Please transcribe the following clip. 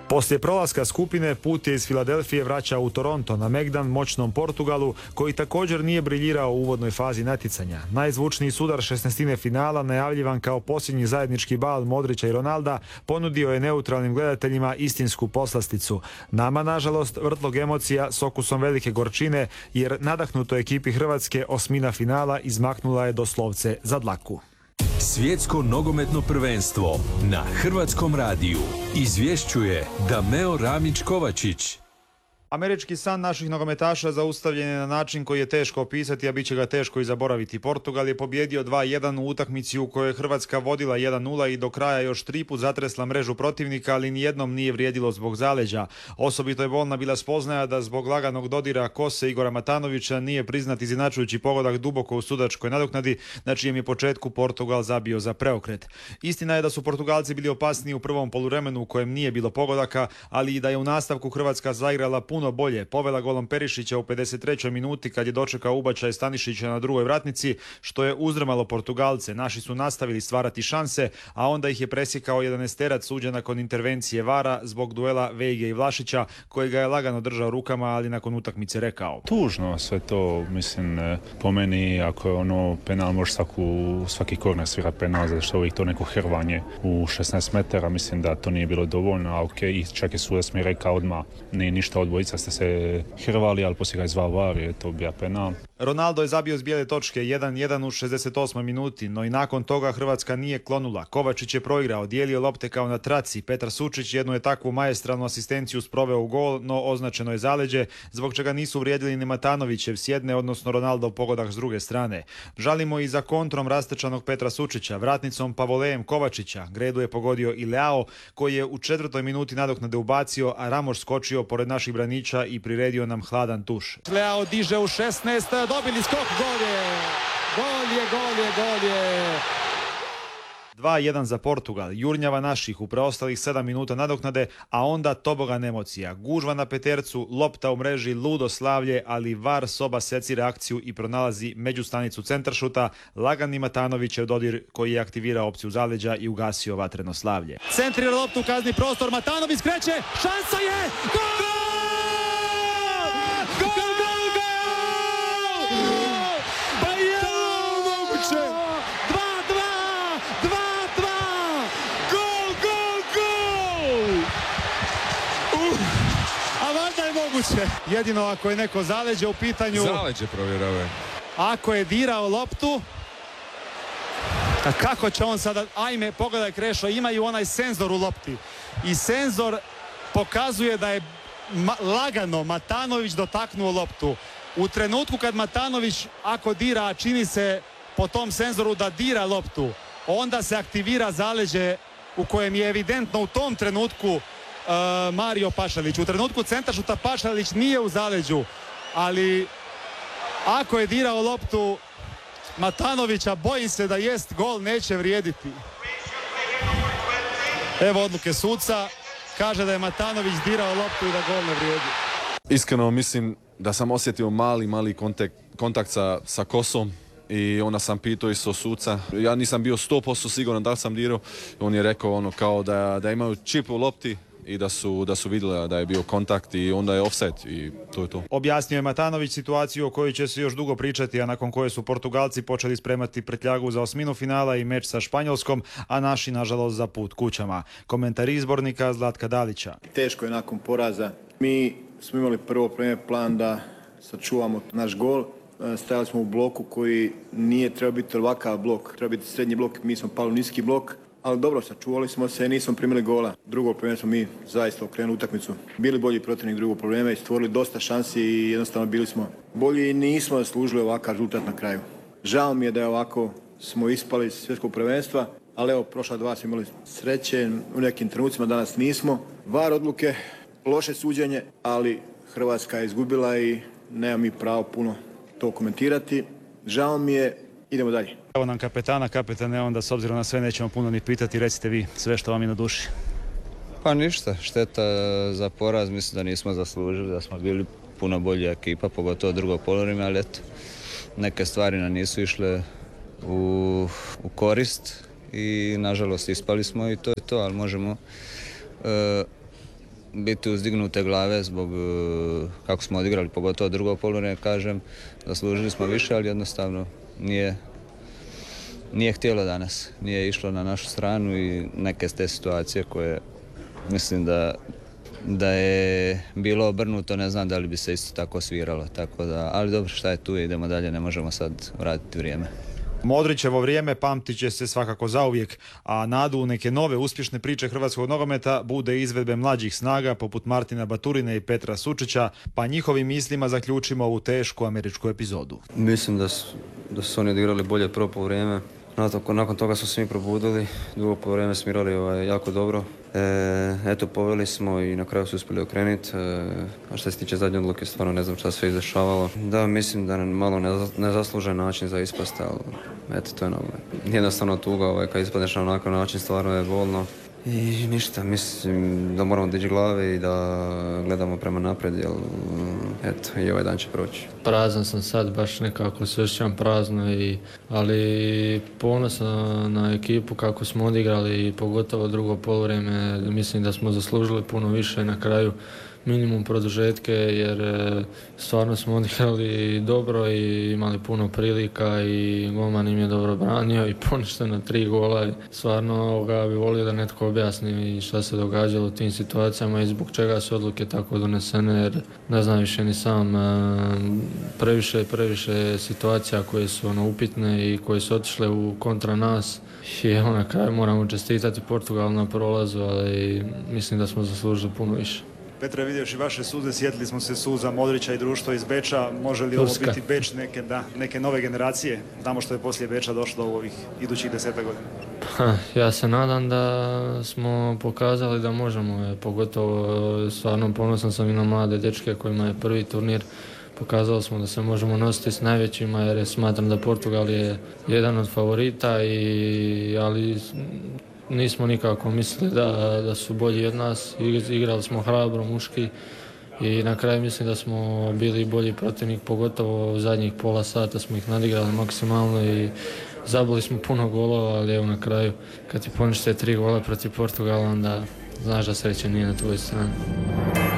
Poslije prolaska skupine put je iz Filadelfije vraća u Toronto na megdan moćnom Portugalu koji također nije briljirao u uvodnoj fazi natjecanja. Najzvučniji sudar 16. finala najavljivan kao posljednji zajednički bal Modrića i Ronalda ponudio je neutralnim gledateljima istinsku poslasticu. Nama nažalost vrtlog emocija s okusom velike gorčine jer nadahnuto ekipi Hrvatske osmina finala izmaknula je doslovce za dlaku. Svjetsko nogometno prvenstvo na Hrvatskom radiju izvješćuje Dameo Ramić-Kovačić. Američki san naših nogometaša zaustavljen je na način koji je teško opisati, a bit će ga teško i zaboraviti. Portugal je pobjedio 2-1 u utakmici u kojoj je Hrvatska vodila 1-0 i do kraja još 3 put zatresla mrežu protivnika, ali nijednom nije vrijedilo zbog zaleđa. Osobito je bolna bila spoznaja da zbog laganog dodira kose Igora Matanovića nije priznat izjednačujući pogodak duboko u sudačkoj nadoknadi, na čijem je početku Portugal zabio za preokret. Istina je da su Portugalci bili opasniji u prvom poluvremenu u kojem nije bilo pogodaka, ali i da je u nastavku Hrvatska zaigrala puno bolje. Povela golom Perišića u 53. minuti kad je dočekao ubačaj Stanišića na drugoj vratnici, što je uzdrmalo Portugalce. Naši su nastavili stvarati šanse, a onda ih je presjekao 11-terac suđen nakon intervencije VAR-a zbog duela Vejge i Vlašića, koji ga je lagano držao rukama, ali nakon utakmice rekao: tužno sve to, mislim, po meni, ako je ono penal, može svaki korner svirat penal, zato što uvijek to neko hrvanje u 16 metara, mislim da to nije bilo dovoljno, a ok, i čak je sudac mi rekao odmah, nije ništa, odbojica ste se hrvali, ali poslije ga je zvao VAR, je to bio penal. Ronaldo je zabio s bijele točke 1-1 u 68. minuti, no i nakon toga Hrvatska nije klonula. Kovačić je proigrao, dijelio lopte kao na traci. Petar Sučić jednu je takvu maestralnu asistenciju sproveo u gol, no označeno je zaleđe, zbog čega nisu vrijedili ni Matanovićev s jedne, odnosno Ronaldo pogodak s druge strane. Žalimo i za kontrom rastečanog Petra Sučića, vratnicom Pavolejem Kovačića. Gredu je pogodio i Leao, koji je u 4. minuti nadoknade ubacio, a Ramos skočio pored naših braniča i priredio nam hladan tuš. Leao diže u 16, dobili skok, gol je. 2-1 za Portugal, jurnjava naših u preostalih 7 minuta nadoknade, a onda tobogan emocija. Gužva na petercu, lopta u mreži, ludo slavlje, ali VAR soba secira akciju i pronalazi međustanicu centaršuta, lagani Matanovićev dodir koji je aktivirao opciju zaleđa i ugasio vatreno slavlje. Centrira loptu u kazni prostor, Matanović kreće, šansa je, gol! Jedino ako je neko zaleđe u pitanju. Zaleđe provjerava. Ako je dirao loptu, a kako će on sada, ajme, pogledaj Krešo, imaju onaj senzor u lopti i senzor pokazuje da je lagano Matanović dotaknuo loptu. U trenutku kad Matanović, ako dira, čini se po tom senzoru da dira loptu, onda se aktivira zaleđe u kojem je evidentno u tom trenutku Mario Pašalić. U trenutku centaršuta Pašalić nije u zaleđu, ali ako je dirao loptu Matanovića, bojim se da jest gol neće vrijediti. Evo odluke suca, kaže da je Matanović dirao loptu i da gol ne vrijedi. Iskreno mislim da sam osjetio mali kontakt sa kosom i onda sam pitao isto suca. Ja nisam bio 100% siguran da li sam dirao. On je rekao ono kao da imaju čip u lopti i da su vidjeli da je bio kontakt i onda je offset i to je to. Objasnio je Matanović situaciju o kojoj će se još dugo pričati, a nakon koje su Portugalci počeli spremati pretnjagu za osminu finala i meč sa Španjolskom, a naši nažalost za put kućama. Komentar izbornika Zlatka Dalića. Teško je nakon poraza. Mi smo imali prvo plan da sačuvamo naš gol. Stajali smo u bloku koji nije trebao biti ovakav blok, treba biti srednji blok, mi smo pali u niski blok. Ali dobro, sačuvali smo se i nismo primili gola. Drugo probleme smo mi zaista okrenuli utakmicu. Bili bolji protivnik drugo probleme i stvorili dosta šansi i jednostavno bili smo bolji i nismo zaslužili ovakav rezultat na kraju. Žao mi je da je ovako smo ispali iz svjetskog prvenstva, ali evo, prošla dva smo imali sreće, u nekim trenucima danas nismo. VAR odluke, loše suđenje, ali Hrvatska je izgubila i nema mi pravo puno to komentirati. Žao mi je, idemo dalje. Evo nam kapetane, onda s obzirom na sve nećemo puno ni pitati, recite vi sve što vam je na duši. Pa ništa, šteta za poraz, mislim da nismo zaslužili, da smo bili puno bolja ekipa, pogotovo drugo poluvreme, ali eto, neke stvari nam nisu išle u korist i nažalost ispali smo i to je to, ali možemo biti uzdignute glave zbog kako smo odigrali, pogotovo drugo poluvrijeme, kažem, zaslužili smo više, ali jednostavno nije htjelo danas, nije išlo na našu stranu i neke te situacije koje mislim da je bilo obrnuto, ne znam da li bi se isto tako sviralo, tako da, ali dobro, šta je tu, idemo dalje, ne možemo sad vratiti vrijeme. Modrićevo vrijeme pamtit će se svakako zauvijek, a nadu u neke nove uspješne priče hrvatskog nogometa bude izvedbe mlađih snaga poput Martina Baturine i Petra Sučića, pa njihovim mislima zaključimo ovu tešku američku epizodu. Mislim da su oni odigrali bolje prvo poluvrijeme. Nakon toga su se mi probudili, drugo poluvrijeme smo igrali jako dobro. Eto, poveli smo i na kraju su uspjeli okrenuti. A što se tiče zadnje odluke, stvarno ne znam šta sve izdešavalo. Da, mislim da nam malo nezaslužen način za ispast, ali eto, to je jednostavno tuga, kad ispadneš na onakav način, stvarno je bolno. I ništa, mislim da moramo dići glave i da gledamo prema naprijed, jer eto, i ovaj dan će proći. Prazan sam sad, baš nekako se osjećam prazno, ali ponosan na ekipu kako smo odigrali i pogotovo drugo poluvrijeme. Mislim da smo zaslužili puno više na kraju, minimum produžetke, jer stvarno smo odigrali dobro i imali puno prilika i golman im je dobro branio i poništeno 3 gola. Stvarno bi volio da netko objasni šta se događalo u tim situacijama i zbog čega su odluke tako donesene, jer ne znam više ni sam. Previše situacija koje su upitne i koje su otišle u kontra nas. I na kraju moramo čestitati Portugal na prolazu, ali mislim da smo zaslužili puno više. Petre, vidjevši vaše suze, sjetili smo se suza Modrića i društvo iz Beča. Može li ovo biti Beč neke nove generacije? Znamo što je poslije Beča došlo u ovih idućih 10 godina. Ja se nadam da smo pokazali da možemo, pogotovo stvarno ponosan sam i na mlade dečke kojima je prvi turnir. Pokazali smo da se možemo nositi s najvećima, jer smatram da Portugal je jedan od favorita, ali nismo nikako mislili da su bolji od nas. Igrali smo hrabro, muški i na kraju mislim da smo bili bolji protivnik, pogotovo u zadnjih pola sata smo ih nadigrali maksimalno i zabili smo puno golova, ali evo na kraju kad ti ponište 3 gola protiv Portugala, onda znaš da sreće nije na tvojoj strani.